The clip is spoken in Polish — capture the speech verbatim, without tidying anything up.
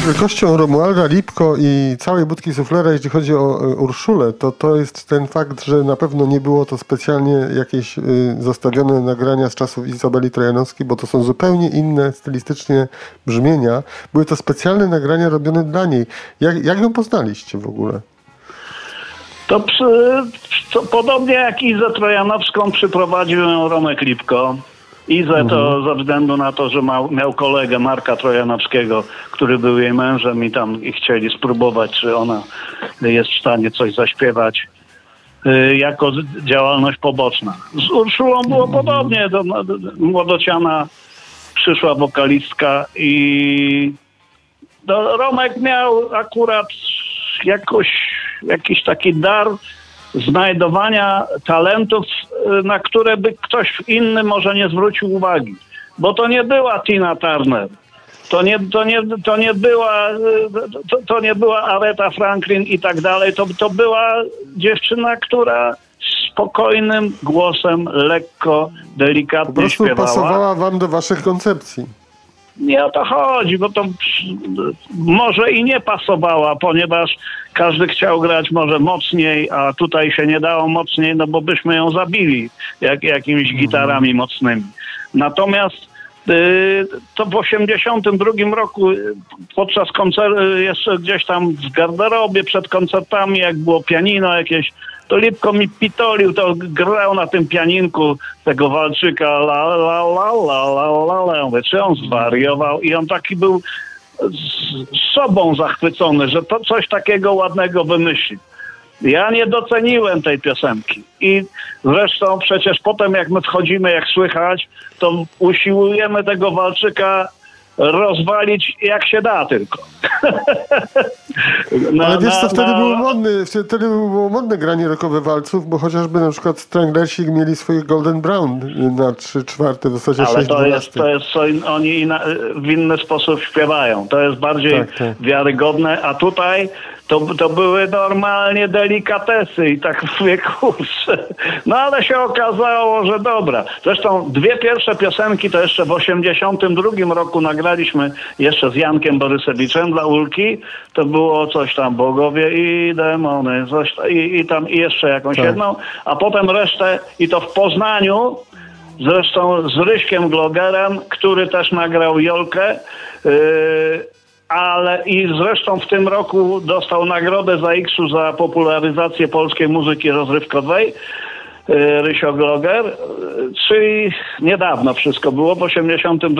Wielkością Romualda Lipko i całej budki suflera, jeśli chodzi o Urszulę, to to jest ten fakt, że na pewno nie było to specjalnie jakieś y, zostawione nagrania z czasów Izabeli Trojanowskiej, bo to są zupełnie inne stylistycznie brzmienia. Były to specjalne nagrania robione dla niej. Jak, jak ją poznaliście w ogóle? To, przy, to podobnie jak Izę Trojanowską przyprowadził ją Romek Lipko. Izę mhm. to ze względu na to, że ma, miał kolegę Marka Trojanowskiego, który był jej mężem i tam i chcieli spróbować, czy ona jest w stanie coś zaśpiewać y, jako działalność poboczna. Z Urszulą było mhm. podobnie. To, młodociana przyszła wokalistka i no, Romek miał akurat jakoś, jakiś taki dar znajdowania talentów, na które by ktoś inny może nie zwrócił uwagi. Bo to nie była Tina Turner. To nie, to nie, to nie była to, to nie była Aretha Franklin i tak dalej. To, to była dziewczyna, która spokojnym głosem, lekko, delikatnie po prostu śpiewała. Pasowała wam do waszych koncepcji. Nie o to chodzi, bo to może i nie pasowała, ponieważ każdy chciał grać może mocniej, a tutaj się nie dało mocniej, no bo byśmy ją zabili jak, jakimiś gitarami mocnymi. Natomiast y, to w osiemdziesiątym drugim roku podczas koncertu, jeszcze gdzieś tam w garderobie przed koncertami, jak było pianino jakieś, to Lipko mi pitolił, to grał na tym pianinku tego walczyka, la la la la la la la. Ja mówię, czy on zwariował? I on taki był z sobą zachwycony, że to coś takiego ładnego wymyślił. Ja nie doceniłem tej piosenki. I zresztą przecież potem jak my wchodzimy, jak słychać, to usiłujemy tego walczyka rozwalić jak się da tylko. na, Ale wiesz co, wtedy, na... Było modny, wtedy było modne granie rockowe walców, bo chociażby na przykład Stranglersi mieli swoich Golden Brown na trzy czwarte, w zasadzie Ale sześć to dwanaście. jest, to jest co in, oni ina, w inny sposób śpiewają. To jest bardziej tak, tak. wiarygodne, a tutaj to, to były normalnie delikatesy i tak mówię, kurczę. No ale się okazało, że dobra. Zresztą dwie pierwsze piosenki to jeszcze w osiemdziesiątym drugim roku nagraliśmy jeszcze z Jankiem Borysewiczem dla Ulki. To było coś tam, bogowie i demony, coś tam, i, i tam i jeszcze jakąś tak. jedną, a potem resztę i to w Poznaniu, zresztą z Ryśkiem Glogerem, który też nagrał Jolkę. Yy, Ale i zresztą w tym roku dostał nagrodę za X-u za popularyzację polskiej muzyki rozrywkowej Rysio Gloger, czyli niedawno wszystko było, w osiemdziesiątym